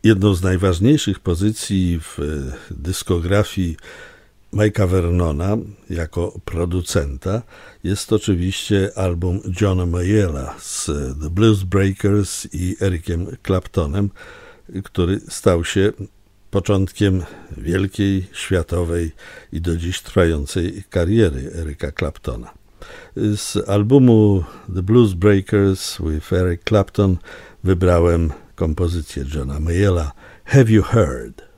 Jedną z najważniejszych pozycji w dyskografii Mike'a Vernona jako producenta jest oczywiście album Johna Mayalla z The Blues Breakers i Ericiem Claptonem, który stał się początkiem wielkiej, światowej i do dziś trwającej kariery Erica Claptona. Z albumu The Blues Breakers with Eric Clapton wybrałem kompozycję Johna Mayalla Have You Heard?